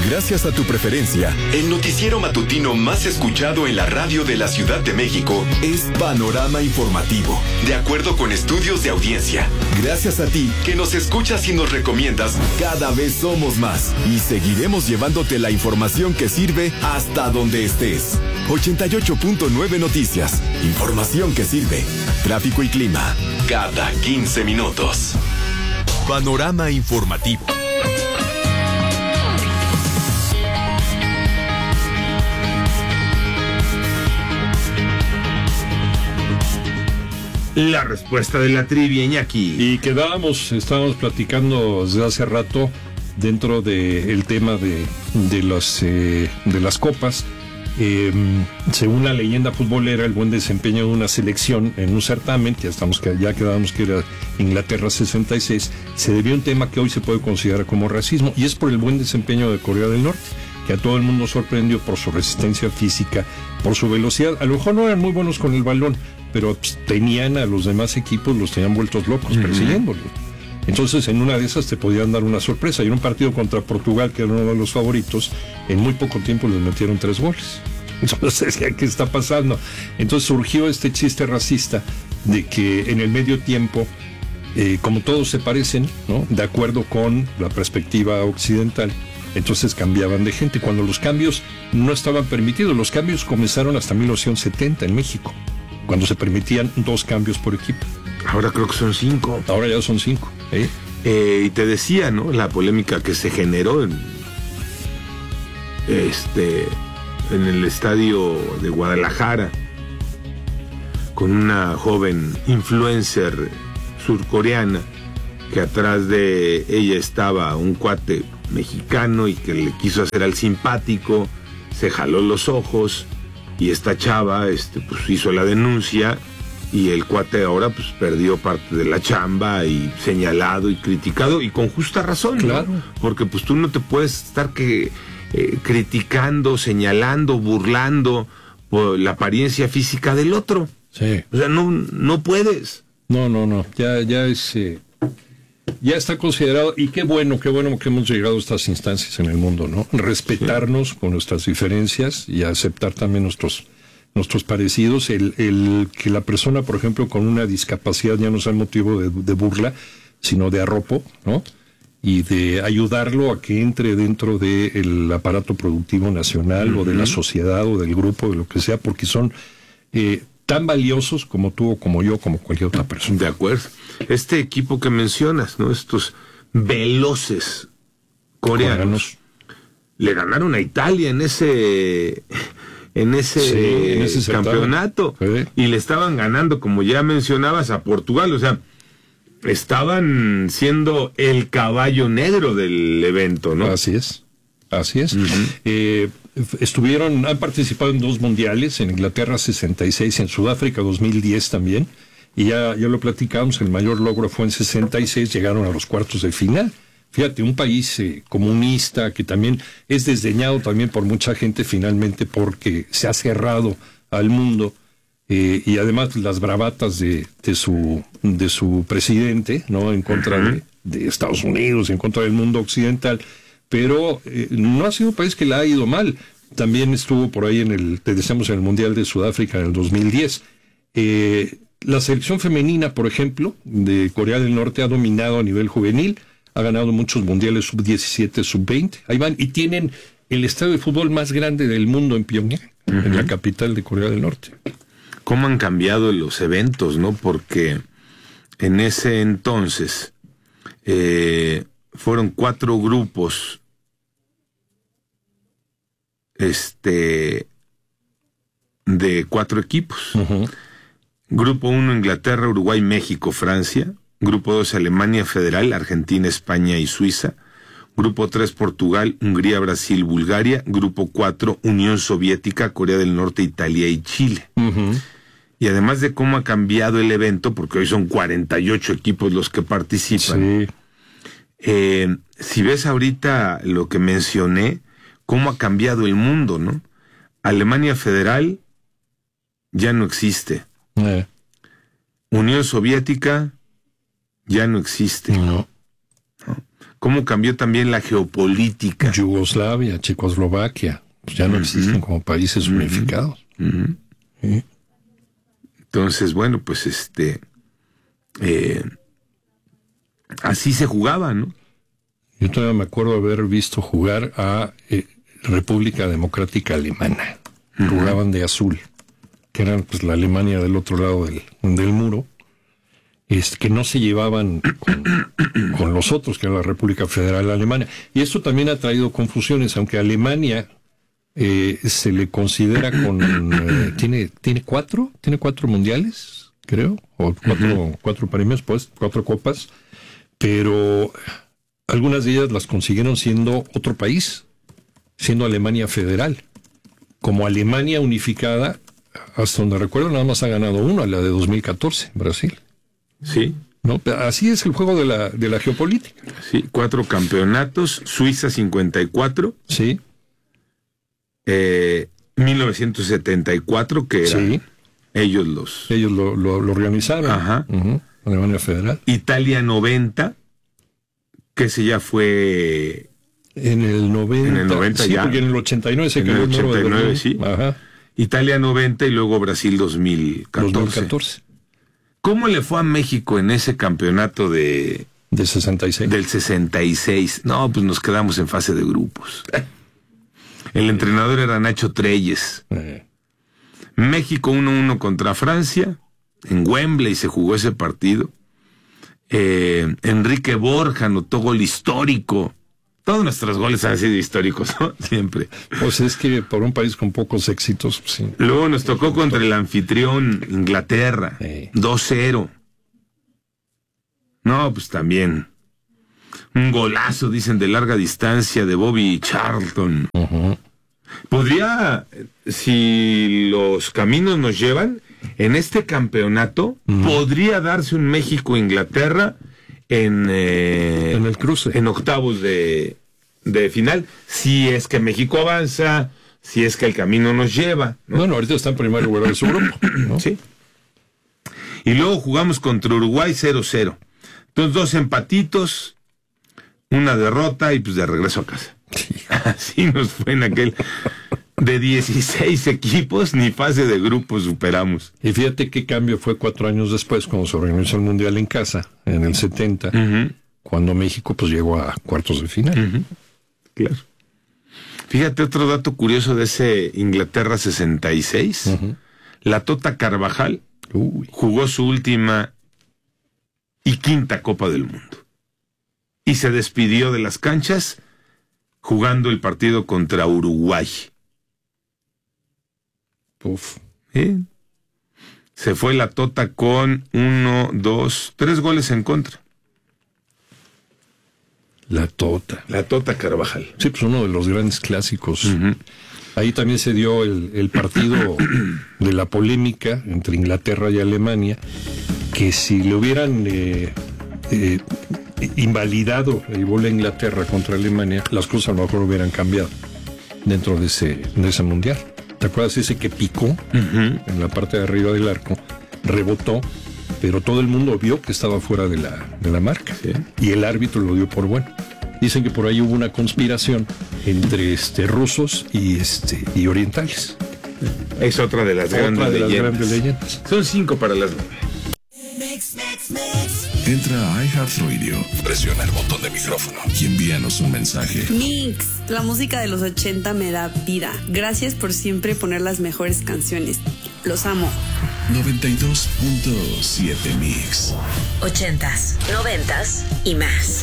Gracias a tu preferencia, el noticiero matutino más escuchado en la radio de la Ciudad de México es Panorama Informativo, de acuerdo con estudios de audiencia. Gracias a ti, que nos escuchas y nos recomiendas, cada vez somos más y seguiremos llevándote la información que sirve hasta donde estés. 88.9 Noticias, información que sirve. Tráfico y clima, cada 15 minutos. Panorama Informativo. La respuesta de la trivia, Iñaki. Y estábamos platicando desde hace rato dentro del tema de las copas. Según la leyenda futbolera, el buen desempeño de una selección en un certamen, ya quedábamos que era Inglaterra 66, se debió a un tema que hoy se puede considerar como racismo, y es por el buen desempeño de Corea del Norte, que a todo el mundo sorprendió por su resistencia física, por su velocidad. A lo mejor no eran muy buenos con el balón, pero tenían a los demás equipos, los tenían vueltos locos persiguiéndolos. Entonces, en una de esas te podían dar una sorpresa. Y en un partido contra Portugal, que era uno de los favoritos, en muy poco tiempo les metieron 3 goles. Entonces, ¿qué está pasando? Entonces surgió este chiste racista de que en el medio tiempo, como todos se parecen, ¿no?, de acuerdo con la perspectiva occidental, entonces cambiaban de gente. Cuando los cambios no estaban permitidos, los cambios comenzaron hasta 1970 en México, cuando se permitían 2 cambios por equipo. Ahora creo que son 5. Ahora ya son 5. Y te decía, ¿no?, la polémica que se generó en el estadio de Guadalajara con una joven influencer surcoreana, que atrás de ella estaba un cuate mexicano y que le quiso hacer al simpático, se jaló los ojos y esta chava pues hizo la denuncia, y el cuate ahora pues perdió parte de la chamba y señalado y criticado, y con justa razón, ¿no? Claro. Porque pues tú no te puedes estar criticando, señalando, burlando por la apariencia física del otro. Sí. O sea, no puedes. No. Ya está considerado, y qué bueno que hemos llegado a estas instancias en el mundo, ¿no? Respetarnos con nuestras diferencias y aceptar también nuestros parecidos. El que la persona, por ejemplo, con una discapacidad ya no sea motivo de burla, sino de arropo, ¿no? Y de ayudarlo a que entre dentro del aparato productivo nacional o de la sociedad o del grupo, de lo que sea, porque son tan valiosos como tú o como yo, como cualquier otra persona. De acuerdo. Este equipo que mencionas, ¿no?, estos veloces coreanos le ganaron a Italia en ese campeonato. Sí. Y le estaban ganando, como ya mencionabas, a Portugal. O sea, estaban siendo el caballo negro del evento, ¿no? Así es. Han participado en 2 mundiales, en Inglaterra 66, en Sudáfrica 2010 también, y ya lo platicamos, el mayor logro fue en 66, llegaron a los cuartos de final. Fíjate, un país comunista que también es desdeñado también por mucha gente finalmente porque se ha cerrado al mundo, y además las bravatas de su presidente, ¿no?, en contra de Estados Unidos, en contra del mundo occidental. Pero no ha sido un país que le ha ido mal. También estuvo por ahí en el Mundial de Sudáfrica en el 2010. La selección femenina, por ejemplo, de Corea del Norte ha dominado a nivel juvenil, ha ganado muchos mundiales sub-17, sub-20. Ahí van, y tienen el estadio de fútbol más grande del mundo en Pyongyang, en la capital de Corea del Norte. ¿Cómo han cambiado los eventos, no? Porque en ese entonces fueron 4 grupos de 4 equipos. Grupo 1, Inglaterra, Uruguay, México, Francia. Grupo 2, Alemania Federal, Argentina, España y Suiza. Grupo 3, Portugal, Hungría, Brasil, Bulgaria. Grupo 4, Unión Soviética, Corea del Norte, Italia y Chile. Y además de cómo ha cambiado el evento, porque hoy son 48 equipos los que participan. Sí. Si ves ahorita lo que mencioné, cómo ha cambiado el mundo, ¿no? Alemania Federal ya no existe. Unión Soviética ya no existe. No. cómo cambió también la geopolítica. Yugoslavia, Checoslovaquia, pues ya no existen como países unificados. ¿Sí? Entonces, bueno, pues así se jugaba, ¿no? Yo todavía me acuerdo haber visto jugar a República Democrática Alemana. Jugaban de azul, que eran pues la Alemania del otro lado del muro, que no se llevaban con los otros, que era la República Federal Alemana. Y esto también ha traído confusiones, aunque Alemania se le considera tiene cuatro mundiales, creo, o cuatro premios, pues, 4 copas, pero algunas de ellas las consiguieron siendo otro país, siendo Alemania federal. Como Alemania unificada, hasta donde recuerdo, nada más ha ganado una, la de 2014, Brasil. Sí. ¿No? Así es el juego de la geopolítica. Sí, 4 campeonatos, Suiza 54. Sí. 1974, que era, sí. Ellos lo organizaron. Ajá. Alemania Federal. Italia 90, que ese ya fue... En el 90. En el 90 sí, ya. Porque en el 89 se quedó el 89, sí. Ajá. Italia 90 y luego Brasil 2014. ¿Cómo le fue a México en ese campeonato de 66? Del 66. No, pues nos quedamos en fase de grupos. El entrenador era Nacho Treyes. México 1-1 contra Francia. En Wembley se jugó ese partido. Enrique Borja anotó gol histórico. Todos nuestros goles han sido históricos, ¿no? Siempre. Pues es que por un país con pocos éxitos, pues sí. Luego nos tocó contra el anfitrión Inglaterra, 2-0. No, pues también. Un golazo, dicen, de larga distancia de Bobby Charlton. Podría, si los caminos nos llevan, en este campeonato, podría darse un México-Inglaterra en el cruce, en octavos de final, si es que México avanza, si es que el camino nos lleva, ¿no? Bueno, ahorita está en primer lugar de su grupo, ¿no? Sí. Y luego jugamos contra Uruguay 0-0. Entonces 2 empatitos, una derrota y pues de regreso a casa. Sí. Así nos fue en aquel... De 16 equipos, ni fase de grupos superamos. Y fíjate qué cambio fue 4 años después, cuando se organizó el Mundial en casa, en el 70, cuando México pues llegó a cuartos de final. Claro. Fíjate otro dato curioso de ese Inglaterra 66. La Tota Carvajal jugó su última y 5ª Copa del Mundo. Y se despidió de las canchas jugando el partido contra Uruguay. Se fue la Tota con 1, 2, 3 goles en contra. La Tota Carvajal. Sí, pues uno de los grandes clásicos. Ahí también se dio el partido de la polémica entre Inglaterra y Alemania, que si le hubieran invalidado el gol de Inglaterra contra Alemania, las cosas a lo mejor hubieran cambiado dentro de ese mundial. ¿Te acuerdas ese que picó en la parte de arriba del arco? Rebotó, pero todo el mundo vio que estaba fuera de la marca. Sí. Y el árbitro lo dio por bueno. Dicen que por ahí hubo una conspiración entre rusos y orientales. Es otra de las grandes leyendas. Son 5 para las 9. Entra a iHeartRadio, presiona el botón de micrófono y envíanos un mensaje. Mix, la música de los 80 me da vida. Gracias por siempre poner las mejores canciones. Los amo. 92.7 Mix. 80s, 90s y más.